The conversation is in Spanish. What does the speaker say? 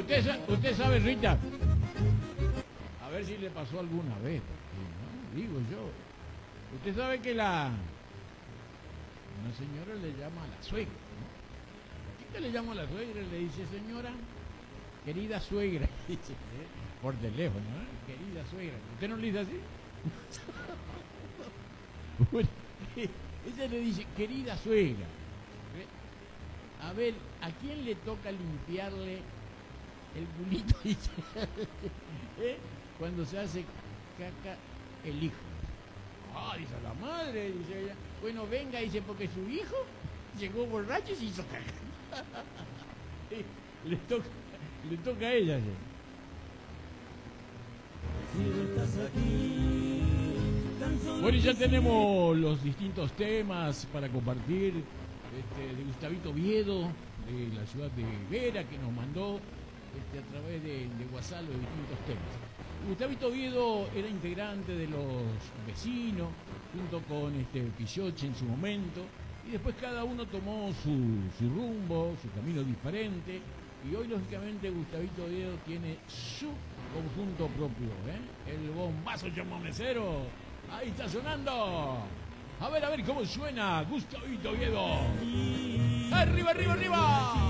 Usted sabe, Rita, a ver si le pasó alguna vez, ¿no? Digo yo. Usted sabe que una señora le llama a la suegra, ¿no? ¿Qué le llama a la suegra? Le dice, señora, querida suegra, dice, por teléfono, ¿eh? Querida suegra. ¿Usted no le dice así? Bueno, ella le dice, querida suegra, a ver, ¿a quién le toca limpiarle el culito? Dice, cuando se hace caca el hijo. Ah, dice la madre, dice ella. Bueno, venga, dice, porque su hijo llegó borracho y se hizo caca. Le toca a ella, ¿sí? Bueno, y ya tenemos los distintos temas para compartir, de Gustavito Oviedo, de la ciudad de Vera, que nos mandó a través de WhatsApp los distintos temas. Gustavito Oviedo era integrante de Los Vecinos, junto con Pichoche en su momento, y después cada uno tomó su rumbo, su camino diferente, y hoy lógicamente Gustavito Oviedo tiene su conjunto propio, el bombazo chamonecero, ahí está sonando. A ver cómo suena Gustavito Oviedo. ¡Arriba, arriba, arriba!